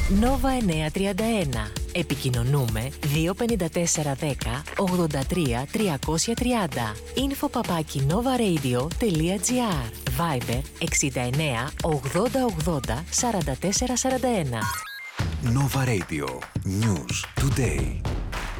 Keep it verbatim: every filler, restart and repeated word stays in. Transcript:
Νόβα εννιακόσια τριάντα ένα. Επικοινωνούμε δύο πέντε τέσσερα δέκα ογδόντα τρία τριακόσια τριάντα. Info παπάκι novaradio τελεία gr. Viber εξήντα εννέα ογδόντα ογδόντα σαράντα τέσσερα σαράντα ένα. Nova Radio. News Today.